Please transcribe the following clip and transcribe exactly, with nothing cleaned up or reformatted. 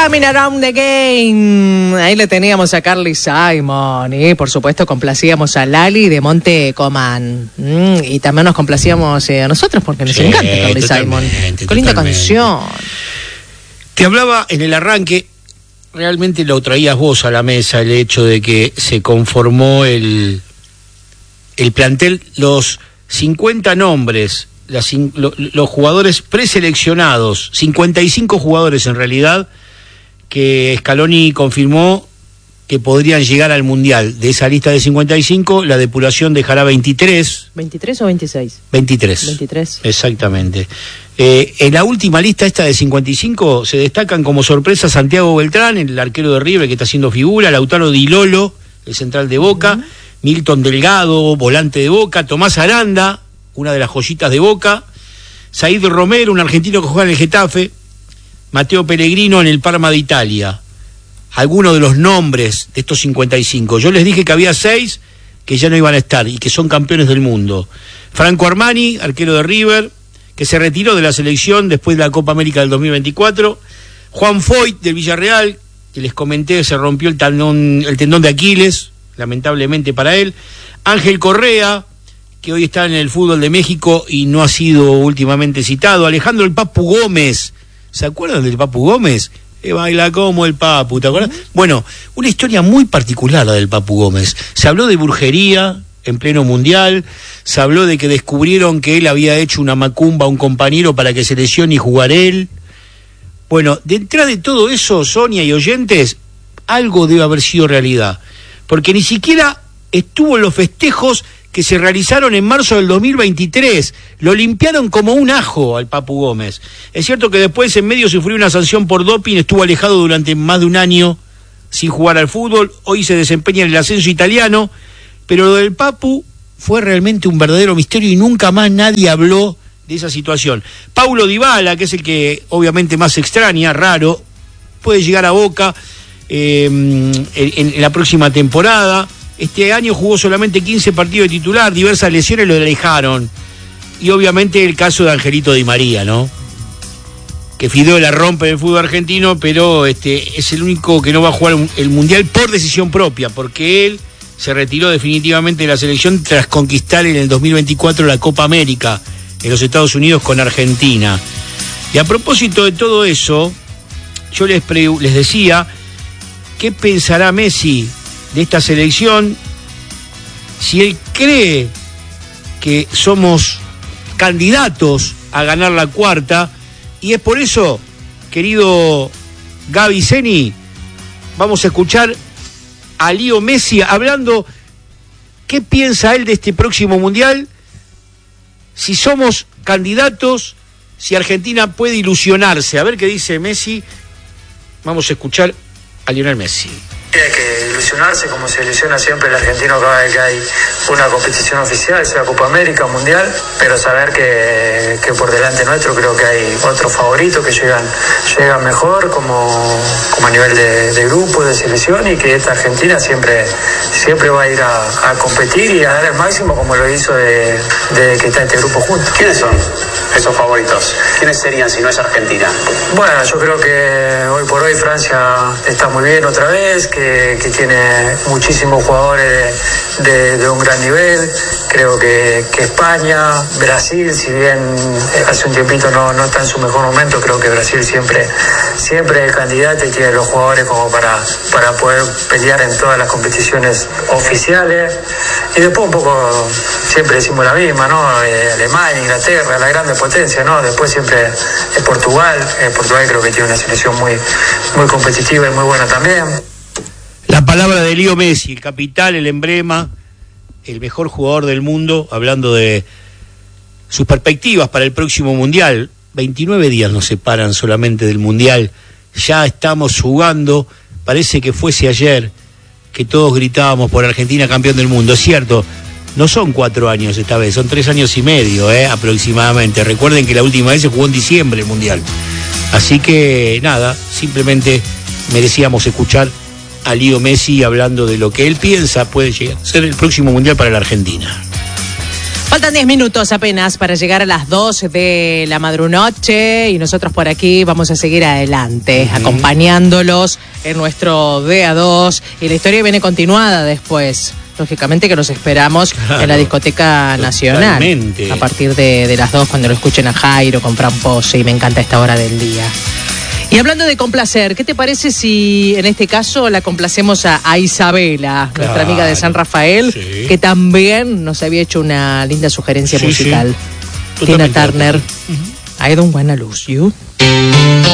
Coming Around the Game. Ahí le teníamos a Carly Simon. Y por supuesto complacíamos a Lali de Monte Coman. Mm, y también nos complacíamos eh, a nosotros porque nos sí, encanta Carly Simon. Qué linda canción. Te hablaba en el arranque, realmente lo traías vos a la mesa, el hecho de que se conformó el, el plantel, los cincuenta nombres, las, lo, los jugadores preseleccionados, cincuenta y cinco jugadores en realidad, que Scaloni confirmó que podrían llegar al Mundial. De esa lista de cincuenta y cinco, la depuración dejará veintitrés. ¿veintitrés o veintiséis? veintitrés. veintitrés. Exactamente. Eh, en la última lista esta de cincuenta y cinco se destacan como sorpresa Santiago Beltrán, el arquero de River que está haciendo figura, Lautaro Di Lolo, el central de Boca, uh-huh. Milton Delgado, volante de Boca, Tomás Aranda, una de las joyitas de Boca, Said Romero, un argentino que juega en el Getafe, Mateo Pellegrino en el Parma de Italia. Algunos de los nombres de estos cincuenta y cinco. Yo les dije que había seis que ya no iban a estar y que son campeones del mundo. Franco Armani, arquero de River, que se retiró de la selección después de la Copa América del dos mil veinticuatro. Juan Foyt del Villarreal, que les comenté, se rompió el tendón, el tendón de Aquiles, lamentablemente para él. Ángel Correa, que hoy está en el fútbol de México y no ha sido últimamente citado. Alejandro el Papu Gómez, ¿se acuerdan del Papu Gómez? Que baila como el Papu, ¿te acuerdas? Uh-huh. Bueno, una historia muy particular la del Papu Gómez. Se habló de brujería en pleno mundial, se habló de que descubrieron que él había hecho una macumba a un compañero para que se lesione y jugar él. Bueno, detrás de todo eso, Sonia y oyentes, algo debe haber sido realidad, porque ni siquiera estuvo en los festejos que se realizaron en marzo del dos mil veintitrés, lo limpiaron como un ajo al Papu Gómez. Es cierto que después en medio sufrió una sanción por doping, estuvo alejado durante más de un año sin jugar al fútbol, hoy se desempeña en el ascenso italiano, pero lo del Papu fue realmente un verdadero misterio y nunca más nadie habló de esa situación. Paulo Dybala, que es el que obviamente más extraña, raro, puede llegar a Boca eh, en, en la próxima temporada. Este año jugó solamente quince partidos de titular, diversas lesiones lo alejaron. Y obviamente el caso de Angelito Di María, ¿no? Que Fideo la rompe en el fútbol argentino, pero este es el único que no va a jugar el Mundial por decisión propia, porque él se retiró definitivamente de la selección tras conquistar en el dos mil veinticuatro la Copa América en los Estados Unidos con Argentina. Y a propósito de todo eso, yo les, pre- les decía, ¿qué pensará Messi de esta selección? Si él cree que somos candidatos a ganar la cuarta, y es por eso, querido Gaby Zeni, vamos a escuchar a Leo Messi hablando qué piensa él de este próximo Mundial, si somos candidatos, si Argentina puede ilusionarse. A ver qué dice Messi. Vamos a escuchar a Lionel Messi. Hay que ilusionarse como se ilusiona siempre el argentino cada vez que hay una competición oficial, sea Copa América, Mundial, pero saber que, que por delante nuestro creo que hay otros favoritos que llegan, llegan mejor como, como a nivel de, de grupo, de selección, y que esta Argentina siempre, siempre va a ir a, a competir y a dar el máximo como lo hizo de, de que está este grupo juntos. ¿Quiénes son esos favoritos? ¿Quiénes serían si no es Argentina? Bueno, yo creo que hoy por hoy Francia está muy bien otra vez, que Que, que tiene muchísimos jugadores de, de, de un gran nivel. Creo que, que España, Brasil, si bien hace un tiempito no, no está en su mejor momento, creo que Brasil siempre, siempre es el candidato y tiene los jugadores como para, para poder pelear en todas las competiciones oficiales. Y después un poco, siempre decimos la misma, ¿no? Eh, Alemania, Inglaterra, la grande potencia, ¿no? Después siempre es Portugal. Eh, Portugal creo que tiene una selección muy, muy competitiva y muy buena también. La palabra de Leo Messi, el capital, el emblema, el mejor jugador del mundo, hablando de sus perspectivas para el próximo Mundial. veintinueve días nos separan solamente del Mundial. Ya estamos jugando, parece que fuese ayer que todos gritábamos por Argentina campeón del mundo. Es cierto, no son cuatro años esta vez, son tres años y medio, eh, aproximadamente. Recuerden que la última vez se jugó en diciembre el Mundial. Así que nada, simplemente merecíamos escuchar a Leo Messi hablando de lo que él piensa puede llegar a ser el próximo Mundial para la Argentina. Faltan diez minutos apenas para llegar a las dos de la madrunoche y nosotros por aquí vamos a seguir adelante, uh-huh. acompañándolos en nuestro D A dos y la historia viene continuada después. Lógicamente que los esperamos claro, en la Discoteca Nacional totalmente. A partir de, de las dos cuando lo escuchen a Jairo con Fran Pose y me encanta esta hora del día. Y hablando de complacer, ¿qué te parece si en este caso la complacemos a, a Isabela, claro, nuestra amiga de San Rafael, sí. que también nos había hecho una linda sugerencia sí, musical? Sí. Tina Turner, uh-huh. I don't wanna lose you.